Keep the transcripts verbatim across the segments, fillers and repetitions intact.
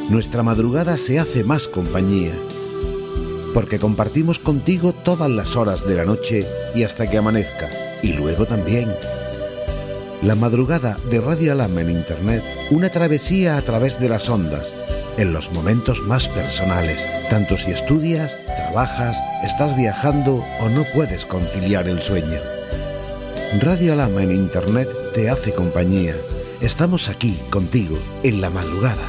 nuestra madrugada se hace más compañía, porque compartimos contigo todas las horas de la noche y hasta que amanezca, y luego también. La madrugada de Radio Alhama en Internet, una travesía a través de las ondas, en los momentos más personales, tanto si estudias, trabajas, estás viajando o no puedes conciliar el sueño. Radio Alhama en Internet te hace compañía. Estamos aquí contigo en la madrugada.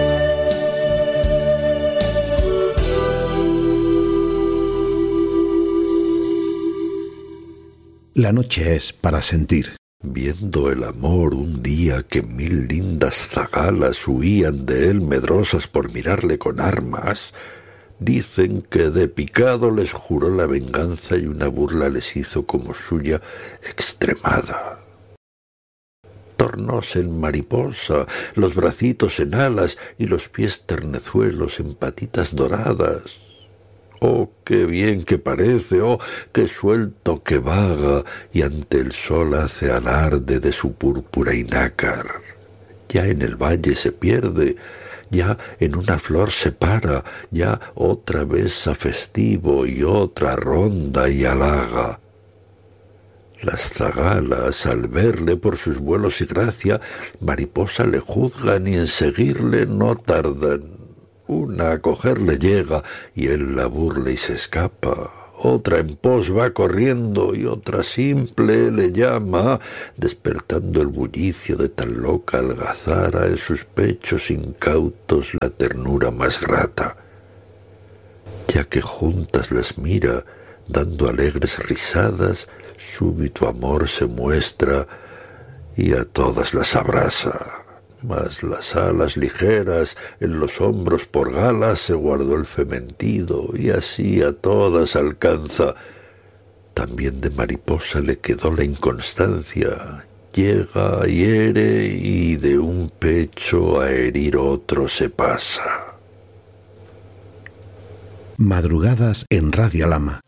La noche es para sentir. Viendo el amor un día que mil lindas zagalas huían de él medrosas por mirarle con armas, dicen que de picado les juró la venganza y una burla les hizo como suya extremada. Tornóse en mariposa, los bracitos en alas y los pies ternezuelos en patitas doradas. Oh, qué bien que parece, oh, qué suelto que vaga, y ante el sol hace alarde de su púrpura y nácar. Ya en el valle se pierde, ya en una flor se para, ya otra vez a festivo y otra ronda y halaga. Las zagalas, al verle por sus vuelos y gracia, mariposa le juzgan y en seguirle no tardan. Una a cogerle llega y él la burla y se escapa. Otra en pos va corriendo y otra simple le llama, despertando el bullicio de tan loca algazara en sus pechos incautos la ternura más grata. Ya que juntas las mira, dando alegres risadas, súbito amor se muestra y a todas las abraza. Mas las alas ligeras en los hombros por galas se guardó el fementido y así a todas alcanza. También de mariposa le quedó la inconstancia, llega, hiere y de un pecho a herir otro se pasa. Madrugadas en Radio Alhama.